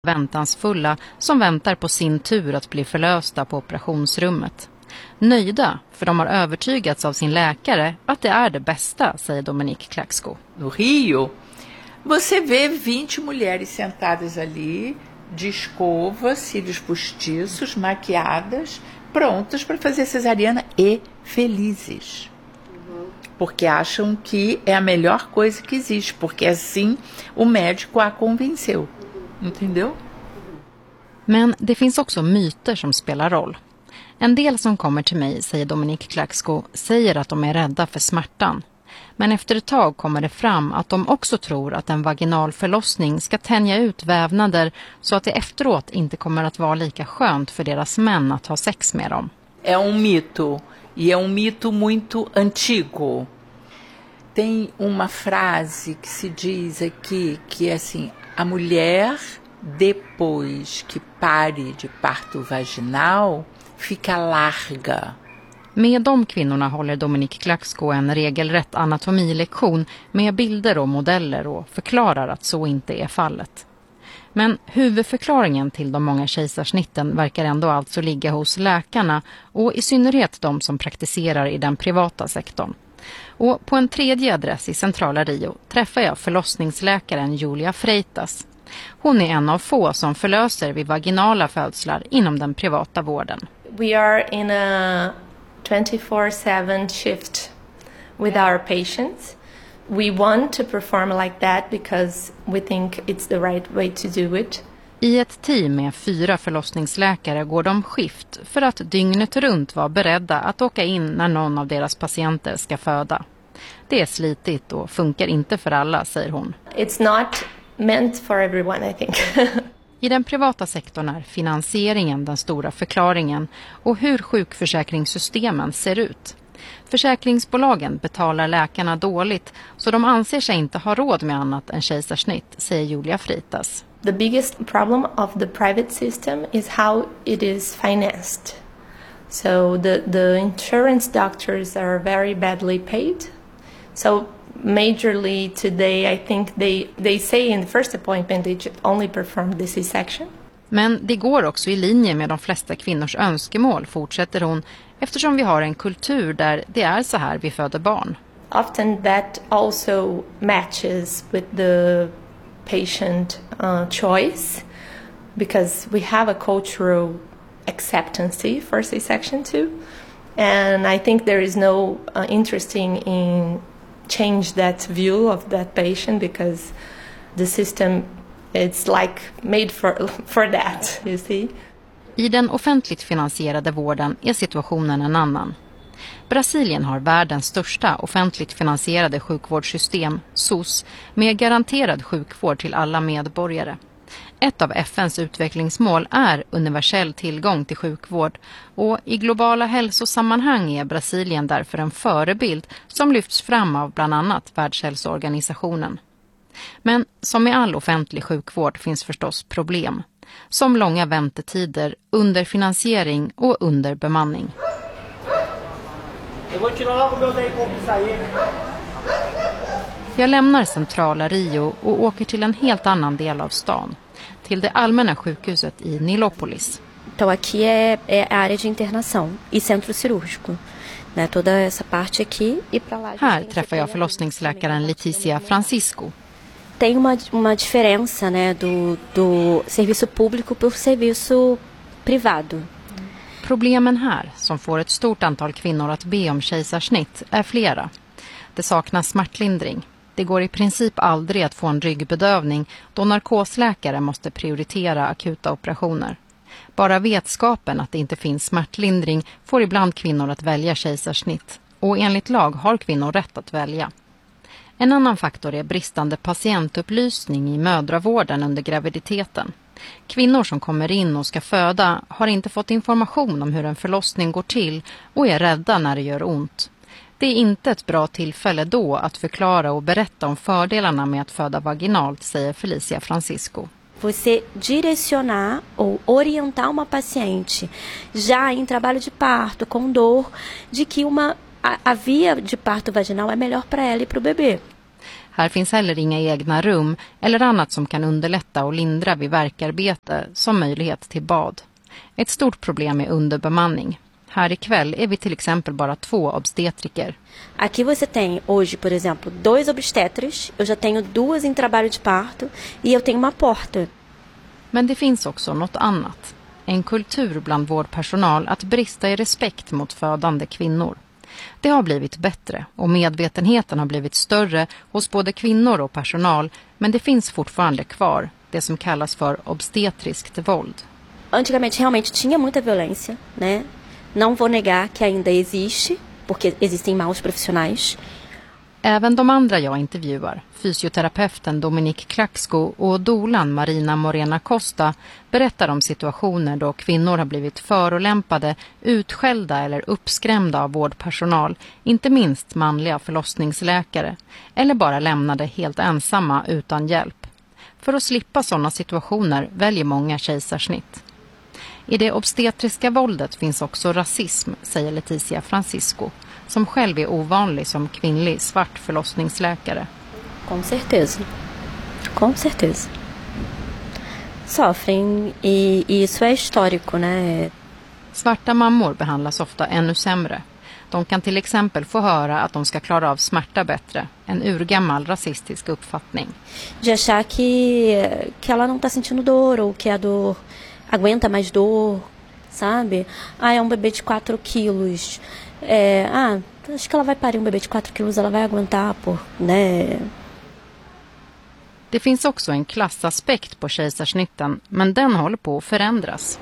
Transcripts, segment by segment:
väntansfulla som väntar på sin tur att bli förlösta på operationsrummet. Nöjda, för de har övertygats av sin läkare att det är det bästa, säger Dominique Klaxko. No Rio, você vê 20 mulheres sentadas ali, de escova, cílios postiços, maquiadas, prontas para fazer cesariana e felizes. Porque acham que é a melhor coisa que existe, porque assim o médico a convenceu. Entendeu? Men det finns också myter som spelar roll. En del som kommer till mig, säger Dominique Klaxko, säger att de är rädda för smärtan. Men efter ett tag kommer det fram att de också tror att en vaginal förlossning ska tänja ut vävnader så att det efteråt inte kommer att vara lika skönt för deras män att ha sex med dem. É mito, e é mito muito antigo. Tem uma frase que se diz aqui que é assim, a mulher depois que pare de parto vaginal fica larga. Med de kvinnorna håller Dominique Klaxko en regelrätt anatomilektion med bilder och modeller och förklarar att så inte är fallet. Men huvudförklaringen till de många kejsarsnitten verkar ändå alltså ligga hos läkarna och i synnerhet de som praktiserar i den privata sektorn. Och på en tredje adress i centrala Rio träffar jag förlossningsläkaren Julia Freitas. Hon är en av få som förlöser vid vaginala födslar inom den privata vården. We are in a 24/7 shift with our patients. We want to perform like that because we think it's the right way to do it. I ett team med 4 förlossningsläkare går de skift för att dygnet runt vara beredda att åka in när någon av deras patienter ska föda. Det är slitigt och funkar inte för alla, säger hon. It's not meant for everyone, I think. I den privata sektorn är finansieringen den stora förklaringen och hur sjukförsäkringssystemen ser ut. Försäkringsbolagen betalar läkarna dåligt så de anser sig inte ha råd med annat än kejsarsnitt, säger Julia Freitas. The biggest problem of the private system is how it is financed. So the insurance doctors are very badly paid. So majorly today I think they say in the first appointment they should only perform the C-section. Men det går också i linje med de flesta kvinnors önskemål, fortsätter hon, eftersom vi har en kultur där det är så här vi föder barn. Often that also matches with the patient choice because we have a cultural acceptance for C-section too. And I think there is no interesting in change that view of that patient because the system it's like made for that, you see. I den offentligt finansierade vården är situationen en annan. Brasilien har världens största offentligt finansierade sjukvårdssystem, SUS, med garanterad sjukvård till alla medborgare. Ett av FNs utvecklingsmål är universell tillgång till sjukvård och i globala hälsosammanhang är Brasilien därför en förebild som lyfts fram av bland annat Världshälsoorganisationen. Men som i all offentlig sjukvård finns förstås problem, som långa väntetider, underfinansiering och underbemanning. Jag lämnar centrala Rio och åker till en helt annan del av stan, till det allmänna sjukhuset i Nilópolis. Então aqui é a área de internação e centro cirúrgico, né? Toda essa parte aqui e para lá. Här träffar jag förlossningsläkaren Leticia Francisco. Tem uma diferença, né, do serviço público por serviço privado. Problemen här, som får ett stort antal kvinnor att be om kejsarsnitt, är flera. Det saknas smärtlindring. Det går i princip aldrig att få en ryggbedövning då narkosläkare måste prioritera akuta operationer. Bara vetskapen att det inte finns smärtlindring får ibland kvinnor att välja kejsarsnitt. Och enligt lag har kvinnor rätt att välja. En annan faktor är bristande patientupplysning i mödravården under graviditeten. Kvinnor som kommer in och ska föda har inte fått information om hur en förlossning går till och är rädda när det gör ont. Det är inte ett bra tillfälle då att förklara och berätta om fördelarna med att föda vaginalt, säger Felicia Francisco. Você direcionar ou orientar uma paciente já em trabalho de parto, com dor, de que a via de parto vaginal é melhor para ela e para o bebê. Här finns heller inga egna rum eller annat som kan underlätta och lindra vid värkarbete som möjlighet till bad. Ett stort problem är underbemanning. Här ikväll är vi till exempel bara 2 obstetriker. Aqui você tem hoje, por exemplo, 2 obstetras, eu já tenho 2 em trabalho de parto e eu tenho uma porta. Men det finns också något annat. En kultur bland vårdpersonal att brista i respekt mot födande kvinnor. Det har blivit bättre och medvetenheten har blivit större hos både kvinnor och personal, men det finns fortfarande kvar det som kallas för obstetriskt våld. Antigamente realmente tinha muita violência, né? Não vou negar que ainda existe, porque existem maus profissionais. Även de andra jag intervjuar, fysioterapeuten Dominique Klaxko och dolan Marina Morena Costa, berättar om situationer då kvinnor har blivit förolämpade, utskällda eller uppskrämda av vårdpersonal, inte minst manliga förlossningsläkare, eller bara lämnade helt ensamma utan hjälp. För att slippa sådana situationer väljer många kejsarsnitt. I det obstetriska våldet finns också rasism, säger Leticia Francisco, som själv är ovanlig som kvinnlig svart förlossningsläkare. Com certeza. Com certeza. Sofrem e isso är histórico, né? Svarta mammor behandlas ofta ännu sämre. De kan till exempel få höra att de ska klara av smärta bättre, en urgammal rasistisk uppfattning. De achar que ela não tá sentindo dor ou que a dor aguenta mais dor, sabe? Ah, é bebê de 4 quilos. Acho que ela vai parir bebê de 4 quilos, ela vai aguentar, né? Det finns också en klassaspekt på kejsarsnitten, men den håller på att förändras.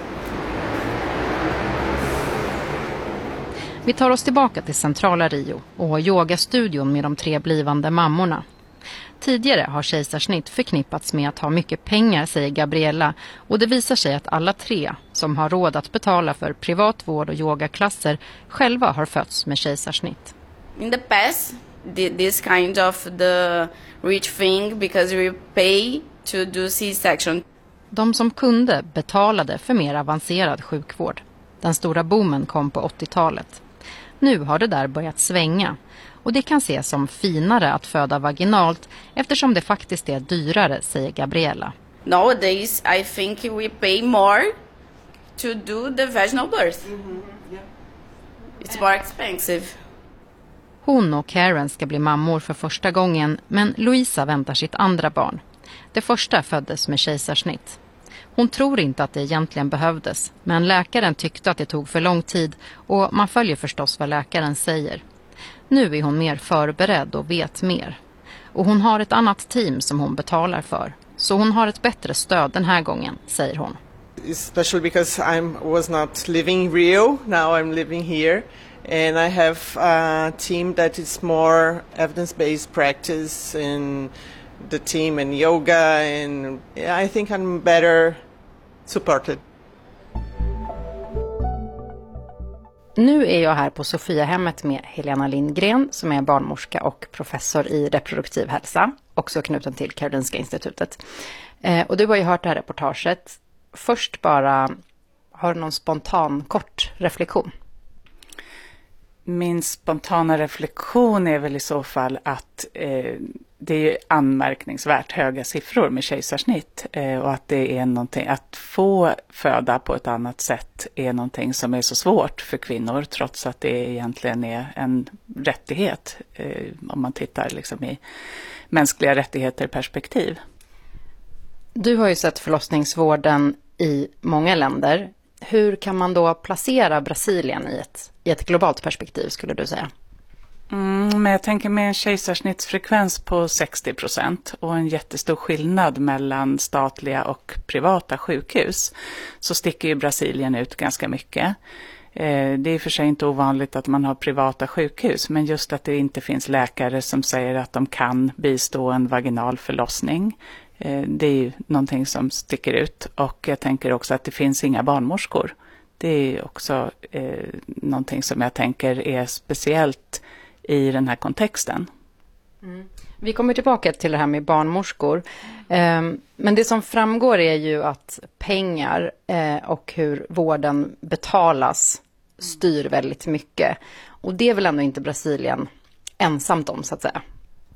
Vi tar oss tillbaka till centrala Rio och yogastudion med de 3 blivande mammorna. Tidigare har kejsarsnitt förknippats med att ha mycket pengar, säger Gabriella, och det visar sig att alla 3 som har råd att betala för privatvård och yogaklasser själva har fötts med kejsarsnitt. In the past, this kind of the rich thing because we pay to do C-section. De som kunde betalade för mer avancerad sjukvård. Den stora boomen kom på 80-talet. Nu har det där börjat svänga. Och det kan ses som finare att föda vaginalt eftersom det faktiskt är dyrare, säger Gabriella. Nowadays, I think we pay more to do the vaginal birth. It's more expensive. Hon och Karen ska bli mammor för första gången, men Louisa väntar sitt andra barn. Det första föddes med kejsarsnitt. Hon tror inte att det egentligen behövdes, men läkaren tyckte att det tog för lång tid och man följer förstås vad läkaren säger. Nu är hon mer förberedd och vet mer. Och hon har ett annat team som hon betalar för. Så hon har ett bättre stöd den här gången, säger hon. Especially because I was not living in Rio, now I'm living here. And I have a team that is more evidence-based practice in the team and yoga. And I think I'm better supported. Nu är jag här på Sofiahemmet med Helena Lindgren som är barnmorska och professor i reproduktiv hälsa, också knuten till Karolinska institutet. Och du har ju hört det här reportaget. Först bara, har du någon spontan kort reflektion? Min spontana reflektion är väl i så fall att det är anmärkningsvärt höga siffror med kejsarsnitt och att det är någonting, att få föda på ett annat sätt är någonting som är så svårt för kvinnor trots att det egentligen är en rättighet om man tittar liksom i mänskliga rättigheter perspektiv. Du har ju sett förlossningsvården i många länder. Hur kan man då placera Brasilien i ett globalt perspektiv skulle du säga? Men jag tänker med en kejsarsnittsfrekvens på 60% och en jättestor skillnad mellan statliga och privata sjukhus så sticker ju Brasilien ut ganska mycket. Det är i och för sig inte ovanligt att man har privata sjukhus, men just att det inte finns läkare som säger att de kan bistå en vaginal förlossning. Det är ju någonting som sticker ut, och jag tänker också att det finns inga barnmorskor. Det är också någonting som jag tänker är speciellt i den här kontexten. Mm. Vi kommer tillbaka till det här med barnmorskor. Men det som framgår är ju att pengar och hur vården betalas styr väldigt mycket. Och det är väl ändå inte Brasilien ensamt om så att säga.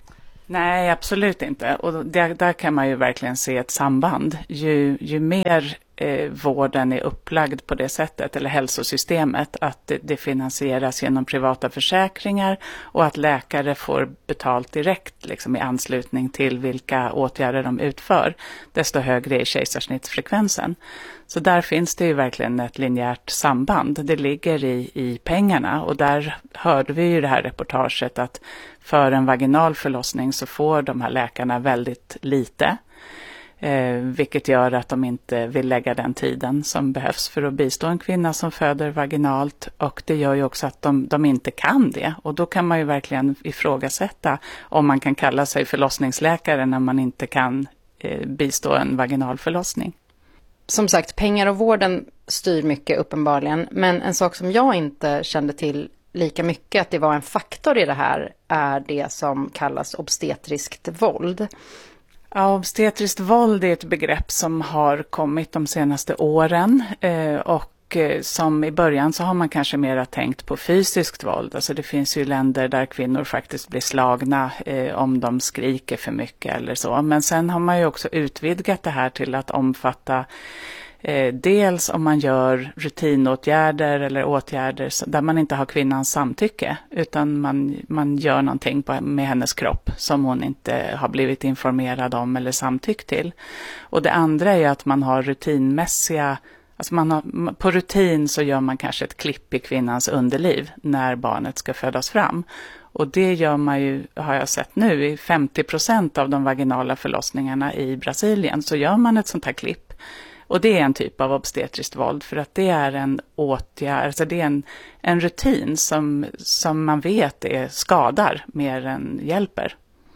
Nej, absolut inte. Och där kan man ju verkligen se ett samband. Ju mer vården är upplagd på det sättet, eller hälsosystemet, att det finansieras genom privata försäkringar och att läkare får betalt direkt liksom, i anslutning till vilka åtgärder de utför, desto högre är kejsarsnittsfrekvensen. Så där finns det ju verkligen ett linjärt samband. Det ligger i pengarna, och där hörde vi ju det här reportaget att för en vaginal förlossning så får de här läkarna väldigt lite. Vilket gör att de inte vill lägga den tiden som behövs för att bistå en kvinna som föder vaginalt, och det gör ju också att de inte kan det, och då kan man ju verkligen ifrågasätta om man kan kalla sig förlossningsläkare när man inte kan bistå en vaginal förlossning. Som sagt, pengar och vården styr mycket uppenbarligen, men en sak som jag inte kände till lika mycket att det var en faktor i det här är det som kallas obstetriskt våld. Ja, obstetriskt våld är ett begrepp som har kommit de senaste åren och som i början så har man kanske mera tänkt på fysiskt våld. Alltså det finns ju länder där kvinnor faktiskt blir slagna om de skriker för mycket eller så. Men sen har man ju också utvidgat det här till att omfatta dels om man gör rutinåtgärder eller åtgärder där man inte har kvinnans samtycke, utan man gör någonting med hennes kropp som hon inte har blivit informerad om eller samtyckt till. Och det andra är att man har rutinmässiga, alltså på rutin så gör man kanske ett klipp i kvinnans underliv när barnet ska födas fram. Och det gör man ju, har jag sett nu, i 50% av de vaginala förlossningarna i Brasilien så gör man ett sånt här klipp. Och det är en typ av obstetriskt våld, för att det är en åtgärd, alltså det är en rutin som man vet skadar mer än hjälper.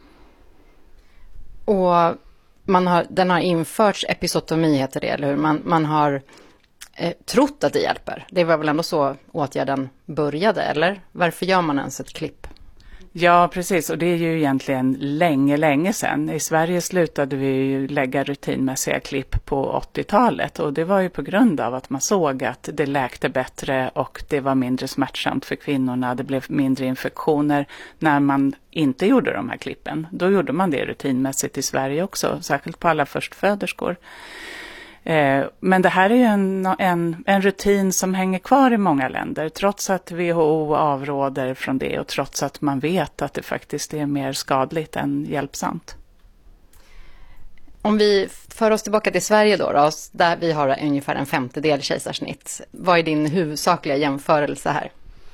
Och den har införts, episotomi heter det, eller hur? Man har trott att det hjälper. Det var väl ändå så åtgärden började, eller? Varför gör man ens ett klipp? Ja, precis. Och det är ju egentligen länge sedan. I Sverige slutade vi ju lägga rutinmässiga klipp på 80-talet. Och det var ju på grund av att man såg att det läkte bättre och det var mindre smärtsamt för kvinnorna. Det blev mindre infektioner när man inte gjorde de här klippen. Då gjorde man det rutinmässigt i Sverige också, särskilt på alla förstföderskor. Men det här är ju en rutin som hänger kvar i många länder, trots att WHO avråder från det och trots att man vet att det faktiskt är mer skadligt än hjälpsamt. Om vi för oss tillbaka till Sverige då, där vi har ungefär 1/5 kejsarsnitt. Vad är din huvudsakliga jämförelse här?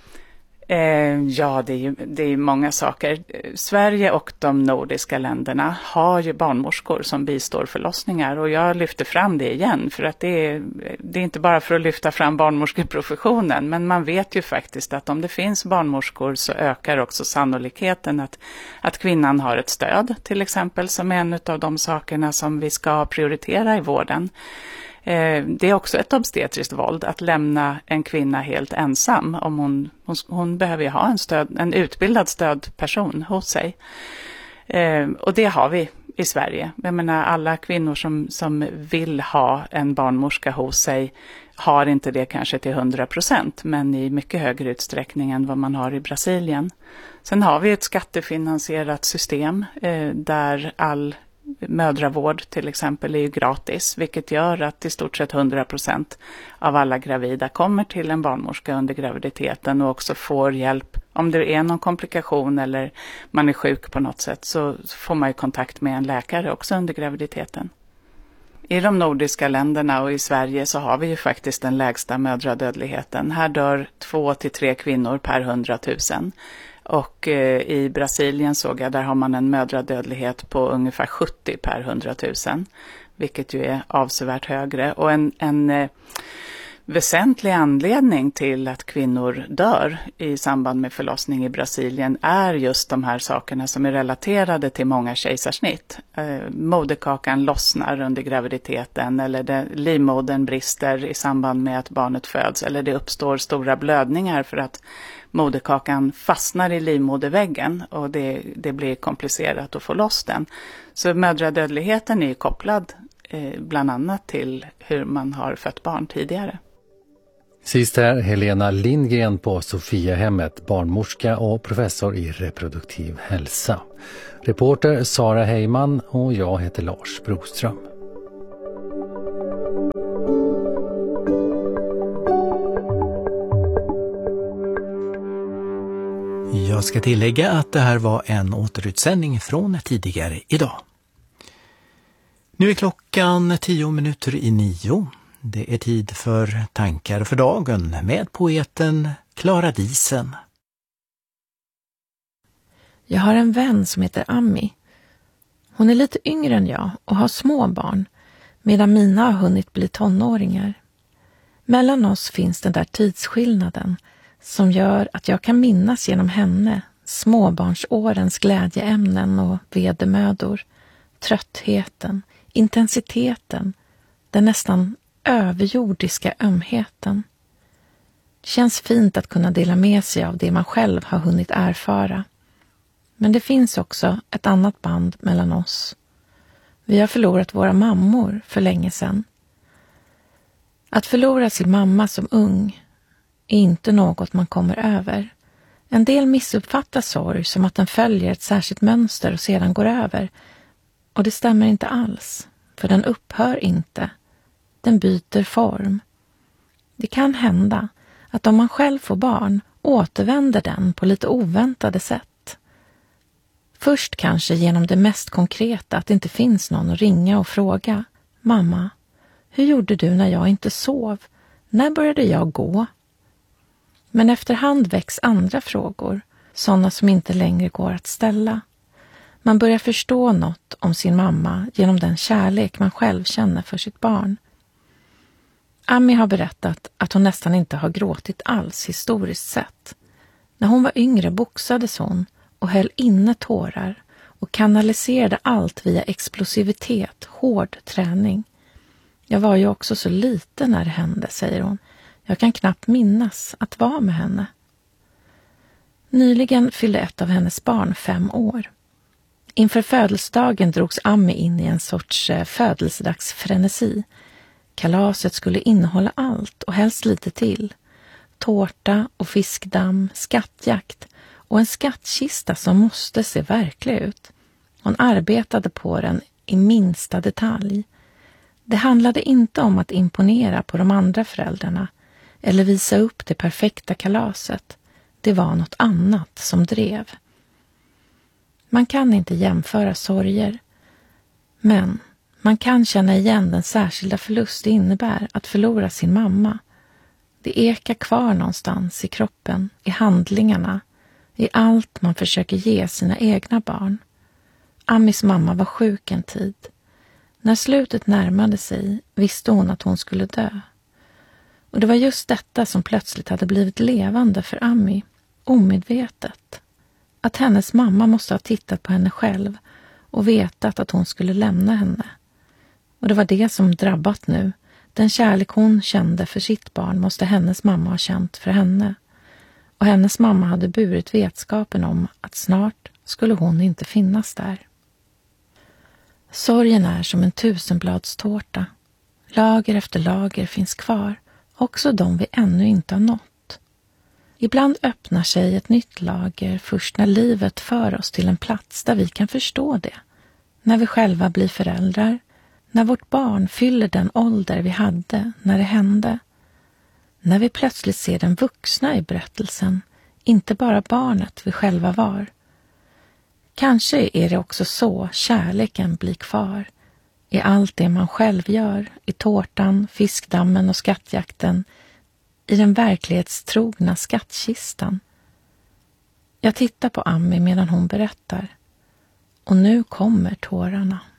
Ja, det är många saker. Sverige och de nordiska länderna har ju barnmorskor som bistår förlossningar, och jag lyfter fram det igen för att det är inte bara för att lyfta fram barnmorskeprofessionen, men man vet ju faktiskt att om det finns barnmorskor så ökar också sannolikheten att kvinnan har ett stöd, till exempel, som är en av de sakerna som vi ska prioritera i vården. Det är också ett obstetriskt våld att lämna en kvinna helt ensam om hon behöver ha en utbildad stödperson hos sig. Och det har vi i Sverige. Jag menar, alla kvinnor som vill ha en barnmorska hos sig har inte det kanske till 100%, men i mycket högre utsträckning än vad man har i Brasilien. Sen har vi ett skattefinansierat system där all mödravård till exempel är ju gratis, vilket gör att i stort sett 100% av alla gravida kommer till en barnmorska under graviditeten och också får hjälp. Om det är någon komplikation eller man är sjuk på något sätt så får man ju kontakt med en läkare också under graviditeten. I de nordiska länderna och i Sverige så har vi ju faktiskt den lägsta mödradödligheten. Här dör 2-3 kvinnor per 100 000. Och i Brasilien såg jag, där har man en mödradödlighet på ungefär 70 per 100 000. Vilket ju är avsevärt högre. Och en väsentlig anledning till att kvinnor dör i samband med förlossning i Brasilien är just de här sakerna som är relaterade till många kejsarsnitt. Moderkakan lossnar under graviditeten, eller livmodern brister i samband med att barnet föds, eller det uppstår stora blödningar för att moderkakan fastnar i livmoderväggen och det blir komplicerat att få loss den. Så mödradödligheten är kopplad bland annat till hur man har fött barn tidigare. Sist här Helena Lindgren på Sofiahemmet, barnmorska och professor i reproduktiv hälsa. Reporter Sara Heyman och jag heter Lars Broström. Jag ska tillägga att det här var en återutsändning från tidigare idag. Nu är klockan 9:10. Det är tid för tankar för dagen med poeten Clara Diesen. Jag har en vän som heter Ami. Hon är lite yngre än jag och har små barn, medan mina har hunnit bli tonåringar. Mellan oss finns den där tidsskillnaden som gör att jag kan minnas genom henne småbarnsårens glädjeämnen och vedermödor, tröttheten, intensiteten, den nästan överjordiska ömheten. Det känns fint att kunna dela med sig av det man själv har hunnit erfara. Men det finns också ett annat band mellan oss. Vi har förlorat våra mammor för länge sedan. Att förlora sin mamma som ung är inte något man kommer över. En del missuppfattar sorg som att den följer ett särskilt mönster och sedan går över. Och det stämmer inte alls, för den upphör inte. Den byter form. Det kan hända att om man själv får barn återvänder den på lite oväntade sätt. Först kanske genom det mest konkreta, att det inte finns någon att ringa och fråga. Mamma, hur gjorde du när jag inte sov? När började jag gå? Men efterhand väcks andra frågor, sådana som inte längre går att ställa. Man börjar förstå något om sin mamma genom den kärlek man själv känner för sitt barn. Ami har berättat att hon nästan inte har gråtit alls historiskt sett. När hon var yngre boxades hon och höll inne tårar och kanaliserade allt via explosivitet, hård träning. Jag var ju också så liten när det hände, säger hon. Jag kan knappt minnas att vara med henne. Nyligen fyllde ett av hennes barn 5 år. Inför födelsedagen drogs Ami in i en sorts födelsedagsfrenesi. Kalaset skulle innehålla allt och helst lite till. Tårta och fiskdamm, skattjakt och en skattkista som måste se verklig ut. Hon arbetade på den i minsta detalj. Det handlade inte om att imponera på de andra föräldrarna eller visa upp det perfekta kalaset. Det var något annat som drev. Man kan inte jämföra sorger, men man kan känna igen den särskilda förlust det innebär att förlora sin mamma. Det ekar kvar någonstans i kroppen, i handlingarna, i allt man försöker ge sina egna barn. Amis mamma var sjuk en tid. När slutet närmade sig visste hon att hon skulle dö. Och det var just detta som plötsligt hade blivit levande för Ami, omedvetet. Att hennes mamma måste ha tittat på henne själv och vetat att hon skulle lämna henne. Och det var det som drabbat nu. Den kärlek hon kände för sitt barn måste hennes mamma ha känt för henne. Och hennes mamma hade burit vetskapen om att snart skulle hon inte finnas där. Sorgen är som en 1000-bladstårta. Lager efter lager finns kvar, också de vi ännu inte har nått. Ibland öppnar sig ett nytt lager först när livet för oss till en plats där vi kan förstå det. När vi själva blir föräldrar, när vårt barn fyller den ålder vi hade när det hände. När vi plötsligt ser den vuxna i berättelsen, inte bara barnet vi själva var. Kanske är det också så kärleken blir kvar. I allt det man själv gör, i tårtan, fiskdammen och skattjakten, i den verklighetstrogna skattkistan. Jag tittar på Ami medan hon berättar. Och nu kommer tårarna.